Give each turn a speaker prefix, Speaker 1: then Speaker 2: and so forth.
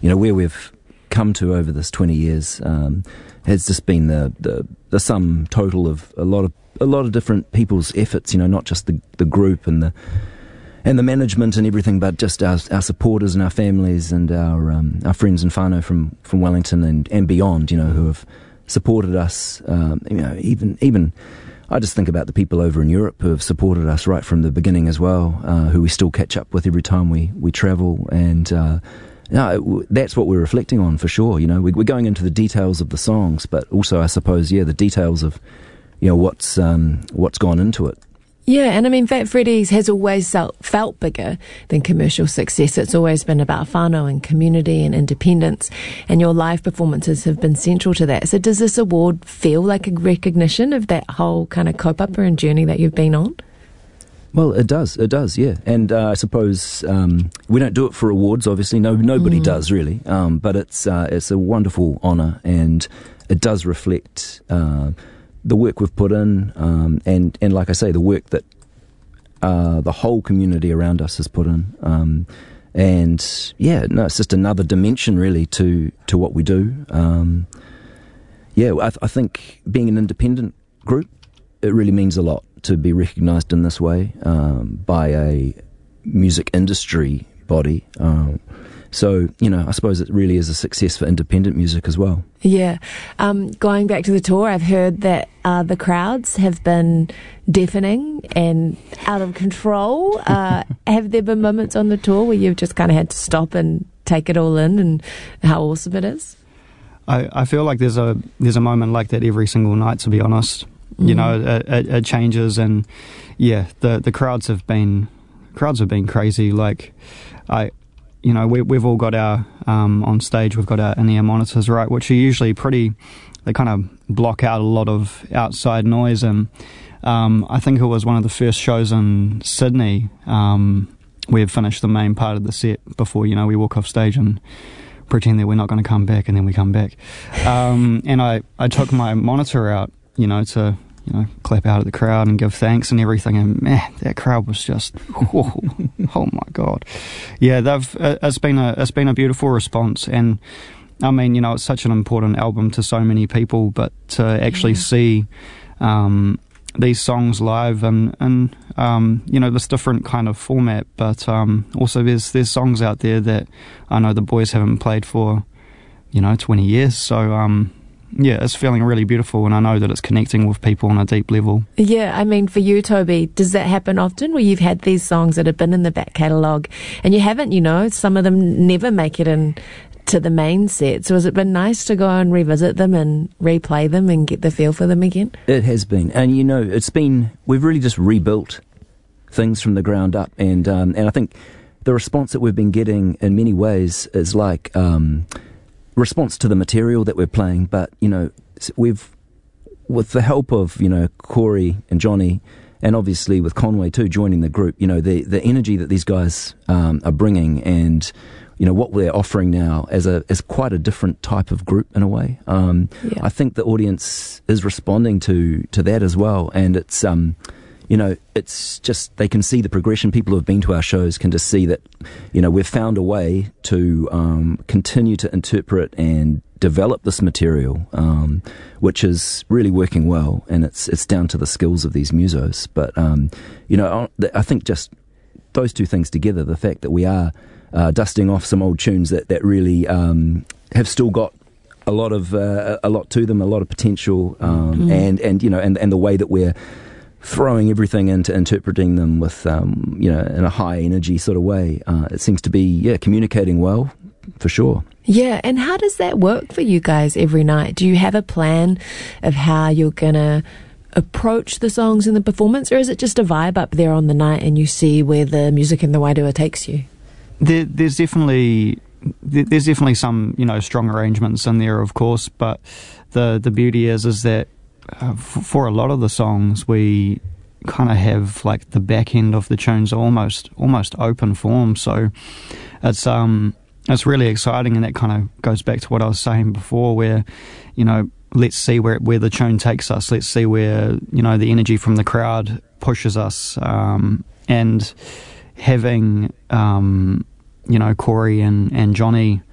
Speaker 1: where we've come to over this 20 years has just been the sum total of a lot of different people's efforts, not just the group and the management and everything, but just our supporters and our families and our friends and whānau from Wellington and beyond, who have supported us. Even I just think about the people over in Europe who have supported us right from the beginning as well, who we still catch up with every time we travel, and that's what we're reflecting on for sure. We're going into the details of the songs, but also I suppose the details of what's gone into it.
Speaker 2: Yeah, and I mean, Fat Freddy's has always felt bigger than commercial success. It's always been about whānau and community and independence, and your live performances have been central to that. So does this award feel like a recognition of that whole kind of kaupapa and journey that you've been on?
Speaker 1: Well, it does, yeah. And I suppose we don't do it for awards, obviously. Nobody does, really. But it's a wonderful honour, and it does reflect the work we've put in, and like I say, the work that the whole community around us has put in. It's just another dimension really to what we do. I think being an independent group, it really means a lot to be recognised in this way by a music industry body. So, I suppose it really is a success for independent music as well.
Speaker 2: Yeah. Going back to the tour, I've heard that the crowds have been deafening and out of control. Have there been moments on the tour where you've just kind of had to stop and take it all in and how awesome it is?
Speaker 3: I feel like there's a moment like that every single night, to be honest. It changes, and the crowds have been crazy. Like we've all got our on stage, we've got our in-ear monitors, right, which are usually they kind of block out a lot of outside noise. And I think it was one of the first shows in Sydney. We had finished the main part of the set before we walk off stage and pretend that we're not going to come back, and then we come back. And I took my monitor out, to clap out at the crowd and give thanks and everything, and man, that crowd was just oh my god. It's been a beautiful response, and I mean, it's such an important album to so many people, but to actually see these songs live and this different kind of format, but also there's songs out there that I know the boys haven't played for 20 years, so it's feeling really beautiful, and I know that it's connecting with people on a deep level. Yeah,
Speaker 2: I mean, for you, Toby, does that happen often where you've had these songs that have been in the back catalogue and you haven't, some of them never make it in to the main set? So has it been nice to go and revisit them and replay them and get the feel for them again?
Speaker 1: It has been, and we've really just rebuilt things from the ground up, and I think the response that we've been getting in many ways is like response to the material that we're playing, but we've, with the help of Corey and Johnny, and obviously with Conway too joining the group, the energy that these guys are bringing, and what we're offering now as quite a different type of group in a way. I think the audience is responding to that as well, and it's it's just, they can see the progression. People who have been to our shows can just see that, we've found a way to continue to interpret and develop this material, which is really working well, and it's down to the skills of these musos. But, I think just those two things together, the fact that we are dusting off some old tunes that really have still got a lot to them, a lot of potential, and the way that we're throwing everything into interpreting them with, in a high energy sort of way. It seems to be, communicating well, for sure.
Speaker 2: Yeah, and how does that work for you guys every night? Do you have a plan of how you're going to approach the songs in the performance, or is it just a vibe up there on the night and you see where the music in the Wairua takes you?
Speaker 3: There's definitely some, strong arrangements in there, of course, but the beauty is that for a lot of the songs, we kind of have like the back end of the tunes almost open form. So it's really exciting, and that kind of goes back to what I was saying before, where let's see where the tune takes us. Let's see where the energy from the crowd pushes us, and having Corey and Johnny